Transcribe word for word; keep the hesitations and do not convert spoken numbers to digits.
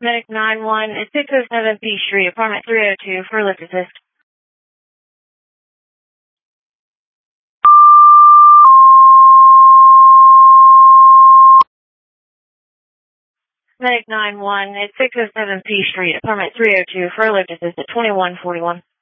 Medic nine one at six oh seven P Street, apartment three oh two for lift assist. Medic nine one at six oh seven P Street, apartment three oh two for lift assist at twenty-one forty-one.